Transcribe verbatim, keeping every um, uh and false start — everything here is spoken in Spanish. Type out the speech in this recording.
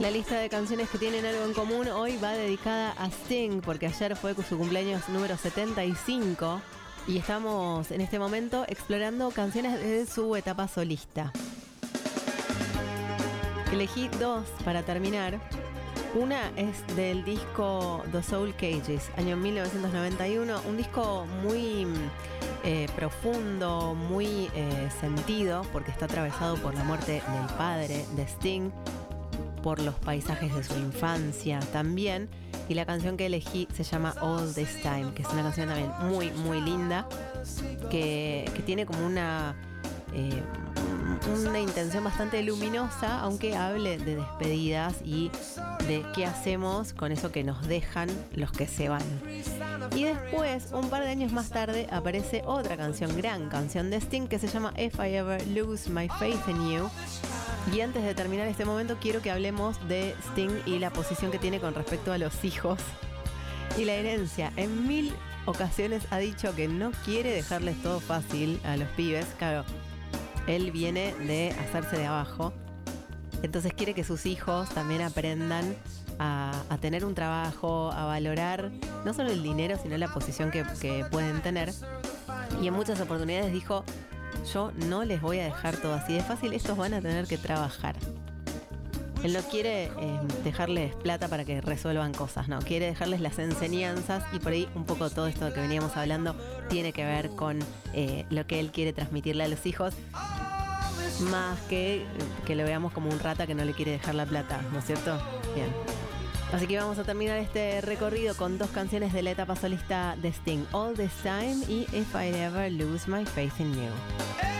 La lista de canciones que tienen algo en común hoy va dedicada a Sting, porque ayer fue su cumpleaños número setenta y cinco y estamos en este momento explorando canciones de su etapa solista. Elegí dos para terminar. Una es del disco The Soul Cages, año mil novecientos noventa y uno, un disco muy eh, profundo, muy eh, sentido, porque está atravesado por la muerte del padre de Sting, por los paisajes de su infancia también, y la canción que elegí se llama All This Time, que es una canción también muy, muy linda, que, que tiene como una... Eh, una intención bastante luminosa, aunque hable de despedidas y de qué hacemos con eso que nos dejan los que se van. Y después, un par de años más tarde, aparece otra canción, gran canción de Sting, que se llama If I Ever Lose My Faith in You. Y antes de terminar este momento, quiero que hablemos de Sting y la posición que tiene con respecto a los hijos y la herencia. En mil ocasiones ha dicho que no quiere dejarles todo fácil a los pibes. Claro, él viene de hacerse de abajo, entonces quiere que sus hijos también aprendan a, a tener un trabajo, a valorar no solo el dinero, sino la posición que, que pueden tener. Y en muchas oportunidades dijo: yo no les voy a dejar todo así de fácil, estos van a tener que trabajar. Él no quiere eh, dejarles plata para que resuelvan cosas, no, quiere dejarles las enseñanzas, y por ahí un poco todo esto que veníamos hablando tiene que ver con eh, lo que él quiere transmitirle a los hijos, más que que lo veamos como un rata que no le quiere dejar la plata, ¿no es cierto? Bien. Así que vamos a terminar este recorrido con dos canciones de la etapa solista de Sting, All This Time y If I Ever Lose My Faith in You.